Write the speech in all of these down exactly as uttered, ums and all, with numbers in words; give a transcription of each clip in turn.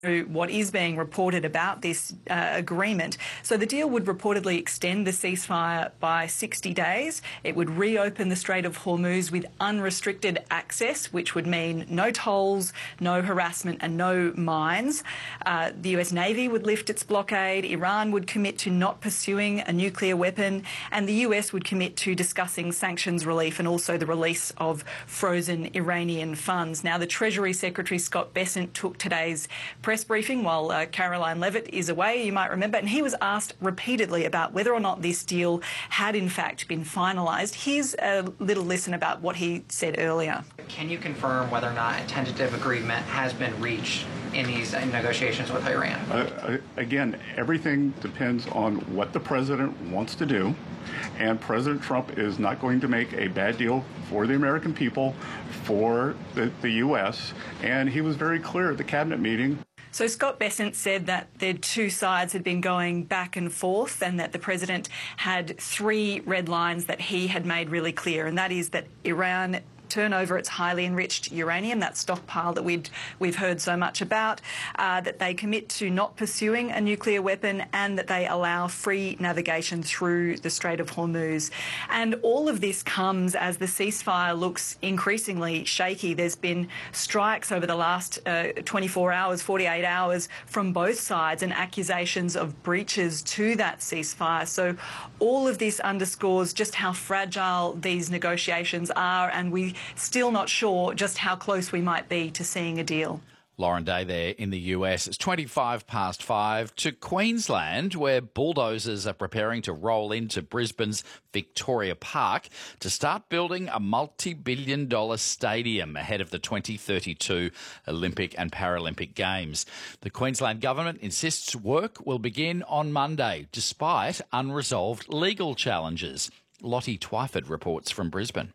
what is being reported about this uh, agreement. So the deal would reportedly extend the ceasefire by sixty days. It would reopen the Strait of Hormuz with unrestricted access, which would mean no tolls, no harassment and no mines. Uh, the U S Navy would lift its blockade. Iran would commit to not pursuing a nuclear weapon, and the U S would commit to discussing sanctions relief and also the release of frozen Iranian funds. Now, the Treasury Secretary Scott Bessent took today's press briefing while uh, Caroline Levitt is away, you might remember, and he was asked repeatedly about whether or not this deal had in fact been finalised. Here's a little listen about what he said earlier. Can you confirm whether or not a tentative agreement has been reached in these negotiations with Iran? Uh, again, everything depends on what the president wants to do, and President Trump is not going to make a bad deal for the American people, for the, the U S, and he was very clear at the cabinet meeting. So Scott Bessent said that the two sides had been going back and forth and that the president had three red lines that he had made really clear, and that is that Iran turn over its highly enriched uranium, that stockpile that we'd, we've heard so much about, uh, that they commit to not pursuing a nuclear weapon, and that they allow free navigation through the Strait of Hormuz. And all of this comes as the ceasefire looks increasingly shaky. There's been strikes over the last uh, twenty-four hours, forty-eight hours from both sides, and accusations of breaches to that ceasefire. So all of this underscores just how fragile these negotiations are, and we still not sure just how close we might be to seeing a deal. Lauren Day there in the U S. It's twenty-five past five to Queensland, where bulldozers are preparing to roll into Brisbane's Victoria Park to start building a multi-billion dollar stadium ahead of the twenty thirty-two Olympic and Paralympic Games. The Queensland government insists work will begin on Monday, despite unresolved legal challenges. Lottie Twyford reports from Brisbane.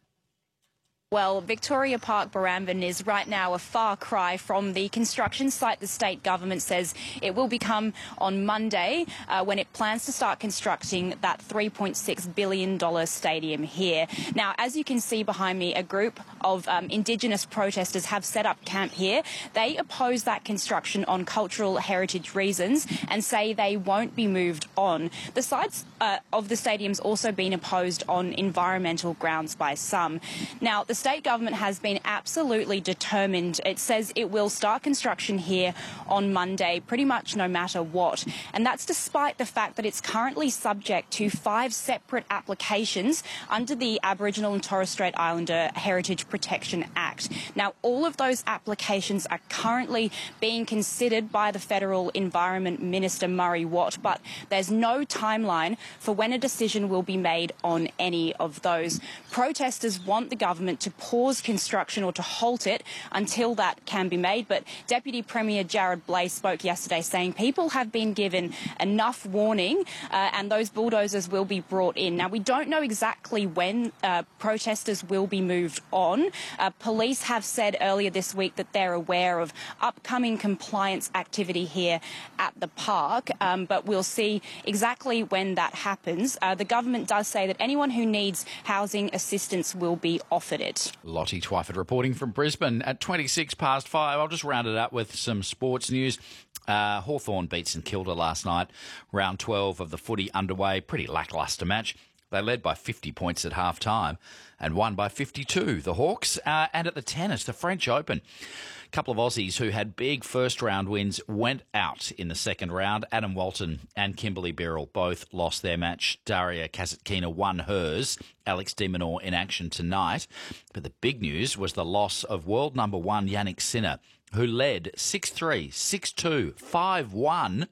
Well, Victoria Park, Barrambin is right now a far cry from the construction site the state government says it will become on Monday uh, when it plans to start constructing that three point six billion dollars stadium here. Now, as you can see behind me, a group of um, Indigenous protesters have set up camp here. They oppose that construction on cultural heritage reasons and say they won't be moved on. The sites uh, of the stadium's also been opposed on environmental grounds by some. Now, the state government has been absolutely determined. It says it will start construction here on Monday, pretty much no matter what. And that's despite the fact that it's currently subject to five separate applications under the Aboriginal and Torres Strait Islander Heritage Protection Act. Now, all of those applications are currently being considered by the Federal Environment Minister, Murray Watt, but there's no timeline for when a decision will be made on any of those. Protesters want the government to pause construction or to halt it until that can be made. But Deputy Premier Jared Blais spoke yesterday saying people have been given enough warning uh, and those bulldozers will be brought in. Now, we don't know exactly when uh, protesters will be moved on. Uh, police have said earlier this week that they're aware of upcoming compliance activity here at the park, um, but we'll see exactly when that happens. Uh, the government does say that anyone who needs housing assistance will be offered it. Lottie Twyford reporting from Brisbane at twenty-six past five. I'll just round it up with some sports news. Uh, Hawthorn beat St Kilda last night. Round twelve of the footy underway. Pretty lacklustre match. They led by fifty points at half time and won by fifty-two. The Hawks. Uh, and at the tennis, the French Open. A couple of Aussies who had big first round wins went out in the second round. Adam Walton and Kimberly Birrell both lost their match. Daria Kasatkina won hers. Alex de Minaur in action tonight. But the big news was the loss of world number one Jannik Sinner, who led six three, six two, five one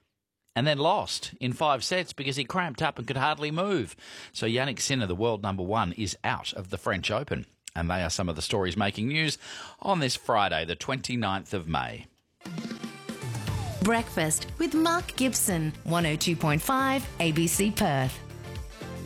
and then lost in five sets because he cramped up and could hardly move. So Jannik Sinner, the world number one, is out of the French Open. And they are some of the stories making news on this Friday, the twenty-ninth of May. Breakfast with Mark Gibson, one oh two point five A B C Perth.